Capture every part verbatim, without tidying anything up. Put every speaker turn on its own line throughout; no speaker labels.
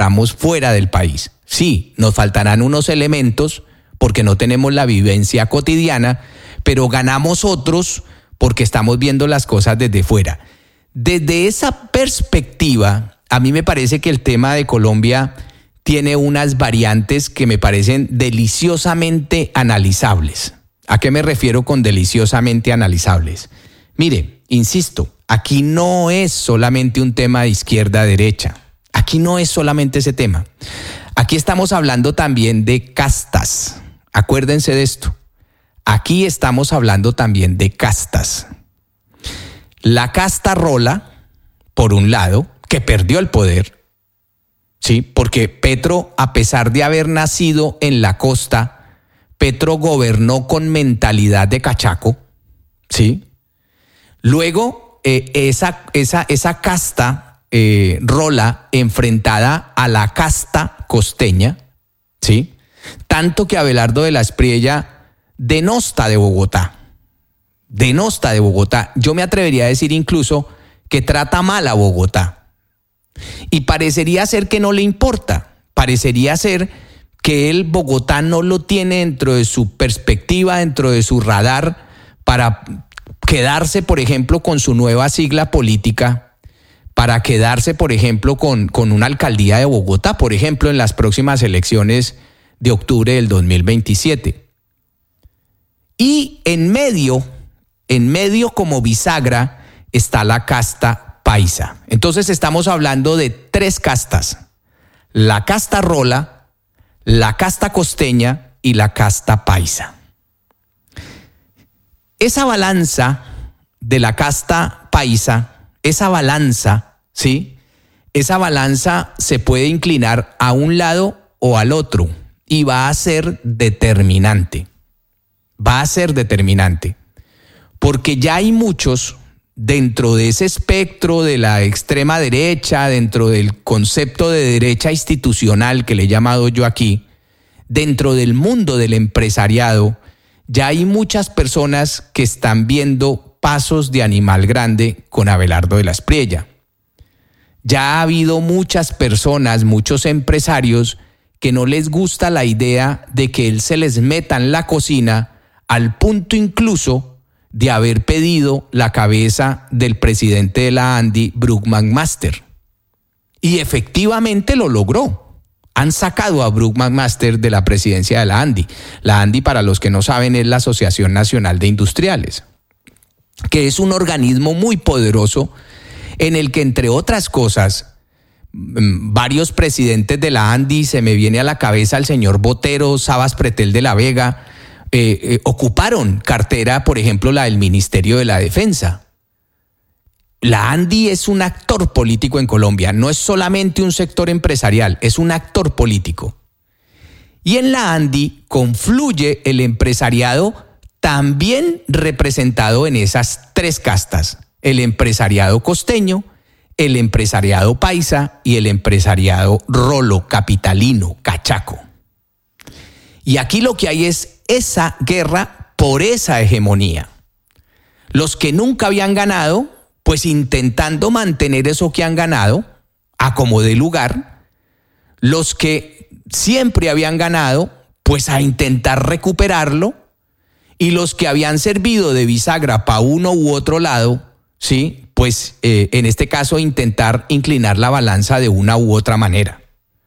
estamos fuera del país. Sí, nos faltarán unos elementos porque no tenemos la vivencia cotidiana, pero ganamos otros porque estamos viendo las cosas desde fuera. Desde esa perspectiva, a mí me parece que el tema de Colombia tiene unas variantes que me parecen deliciosamente analizables. ¿A qué me refiero con deliciosamente analizables? Mire, insisto, aquí no es solamente un tema de izquierda-derecha. Aquí no es solamente ese tema. Aquí estamos hablando también de castas. Acuérdense de esto. Aquí estamos hablando también de castas. La casta Rola, por un lado, que perdió el poder, ¿sí? Porque Petro, a pesar de haber nacido en la costa, Petro gobernó con mentalidad de cachaco, ¿sí? Luego, eh, esa, esa, esa casta eh, Rola enfrentada a la casta costeña, ¿sí? Tanto que Abelardo de la Espriella denosta de Bogotá. Denosta de Bogotá. Yo me atrevería a decir incluso que trata mal a Bogotá. Y parecería ser que no le importa. Parecería ser que él, Bogotá, no lo tiene dentro de su perspectiva, dentro de su radar, para quedarse, por ejemplo, con su nueva sigla política, para quedarse, por ejemplo, con, con una alcaldía de Bogotá, por ejemplo, en las próximas elecciones de octubre del dos mil veintisiete. Y en medio, en medio como bisagra, está la casta paisa. Entonces estamos hablando de tres castas: la casta Rola, la casta costeña y la casta paisa. Esa balanza de la casta paisa, esa balanza, ¿sí? Esa balanza se puede inclinar a un lado o al otro y va a ser determinante. Va a ser determinante. Porque ya hay muchos dentro de ese espectro de la extrema derecha, dentro del concepto de derecha institucional que le he llamado yo aquí, dentro del mundo del empresariado, ya hay muchas personas que están viendo pasos de animal grande con Abelardo de la Espriella. Ya ha habido muchas personas, muchos empresarios que no les gusta la idea de que él se les meta en la cocina, al punto incluso de haber pedido la cabeza del presidente de la ANDI, Brook McMaster. Y efectivamente lo logró. Han sacado a Brook McMaster de la presidencia de la ANDI. La ANDI, para los que no saben, es la Asociación Nacional de Industriales, que es un organismo muy poderoso en el que, entre otras cosas, varios presidentes de la ANDI, se me viene a la cabeza el señor Botero, Sabas Pretel de la Vega, eh, eh, ocuparon cartera, por ejemplo, la del Ministerio de la Defensa. La ANDI es un actor político en Colombia, no es solamente un sector empresarial, es un actor político. Y en la ANDI confluye el empresariado también representado en esas tres castas: el empresariado costeño, el empresariado paisa y el empresariado rolo, capitalino, cachaco. Y aquí lo que hay es esa guerra por esa hegemonía. Los que nunca habían ganado, pues intentando mantener eso que han ganado, a como dé lugar. Los que siempre habían ganado, pues a intentar recuperarlo. Y los que habían servido de bisagra para uno u otro lado, ¿sí? Pues eh, en este caso intentar inclinar la balanza de una u otra manera.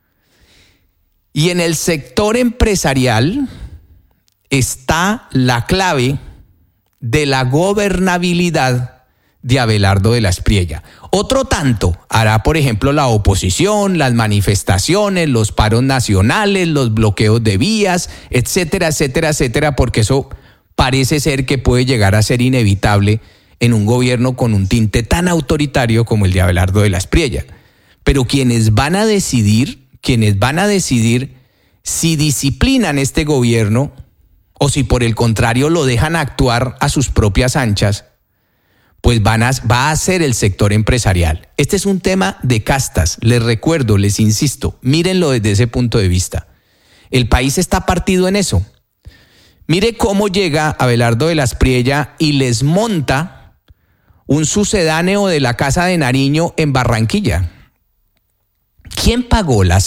Y en el sector empresarial está la clave de la gobernabilidad de Abelardo de la Espriella. Otro tanto hará, por ejemplo, la oposición, las manifestaciones, los paros nacionales, los bloqueos de vías, etcétera, etcétera, etcétera, porque eso parece ser que puede llegar a ser inevitable en un gobierno con un tinte tan autoritario como el de Abelardo de la Espriella. Pero quienes van a decidir, quienes van a decidir si disciplinan este gobierno o si por el contrario lo dejan actuar a sus propias anchas, pues van a, va a ser el sector empresarial. Este es un tema de castas, les recuerdo, les insisto, mírenlo desde ese punto de vista. El país está partido en eso. Mire cómo llega Abelardo de la Espriella y les monta un sucedáneo de la Casa de Nariño en Barranquilla. ¿Quién pagó la